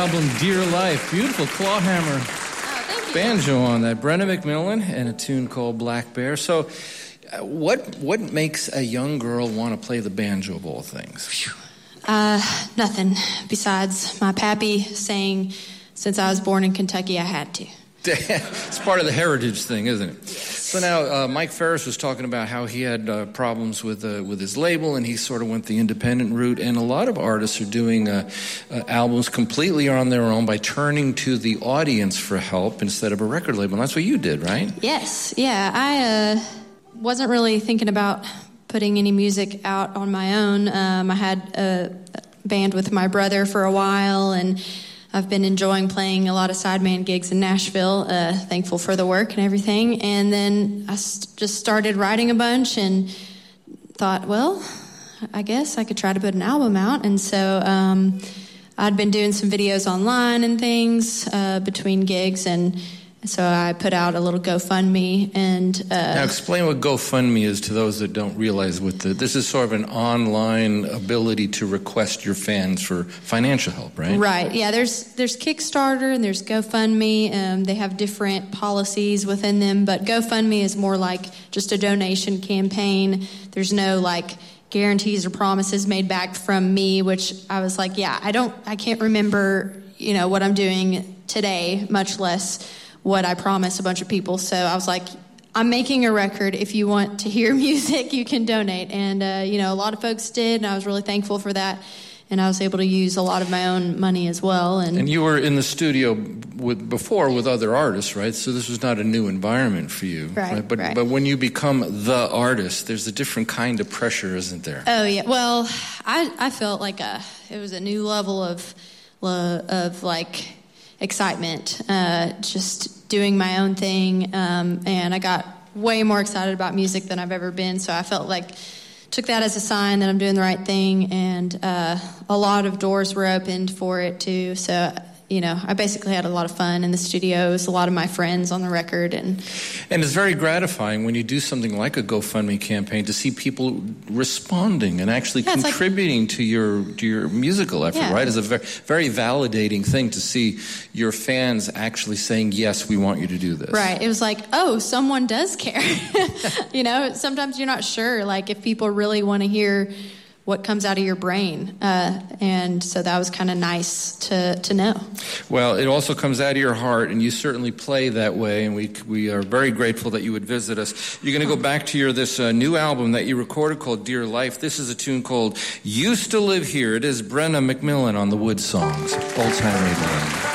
album, Dear Life. Beautiful clawhammer banjo on that. Brenna McMillan and a tune called Black Bear. So what makes a young girl want to play the banjo of all things? Nothing besides my pappy saying since I was born in Kentucky I had to. It's part of the heritage thing, isn't it? So now, Mike Ferris was talking about how he had problems with his label, and he sort of went the independent route. And a lot of artists are doing albums completely on their own by turning to the audience for help instead of a record label. And that's what you did, right? Yes, yeah. I wasn't really thinking about putting any music out on my own. I had a band with my brother for a while, and I've been enjoying playing a lot of sideman gigs in Nashville, thankful for the work and everything. And then I just started writing a bunch and thought, well, I guess I could try to put an album out. And so I'd been doing some videos online and things between gigs, and so I put out a little GoFundMe. And now explain what GoFundMe is to those that don't realize this is sort of an online ability to request your fans for financial help, right? Right, yeah, there's Kickstarter and there's GoFundMe. They have different policies within them, but GoFundMe is more like just a donation campaign. There's no like guarantees or promises made back from me, which I was like, yeah, I can't remember, what I'm doing today, much less what I promised a bunch of people. So I was like, I'm making a record. If you want to hear music, you can donate. And, a lot of folks did, and I was really thankful for that. And I was able to use a lot of my own money as well. And you were in the studio before with other artists, right? So this was not a new environment for you. Right. But when you become the artist, there's a different kind of pressure, isn't there? Oh, yeah. Well, I felt like it was a new level of like excitement, just doing my own thing, and I got way more excited about music than I've ever been, so I felt like took that as a sign that I'm doing the right thing, and a lot of doors were opened for it too. So I basically had a lot of fun in the studios, a lot of my friends on the record. And it's very gratifying when you do something like a GoFundMe campaign to see people responding and actually contributing to your musical effort, right? It's a very, very validating thing to see your fans actually saying, yes, we want you to do this. Right. It was like, oh, someone does care. Sometimes you're not sure, like, if people really want to hear what comes out of your brain. And so that was kind of nice to know. Well, it also comes out of your heart, and you certainly play that way, and we are very grateful that you would visit us. You're going to go back to this new album that you recorded called Dear Life. This is a tune called Used to Live Here. It is Brenna McMillan on the Wood Songs, Old Time Radio.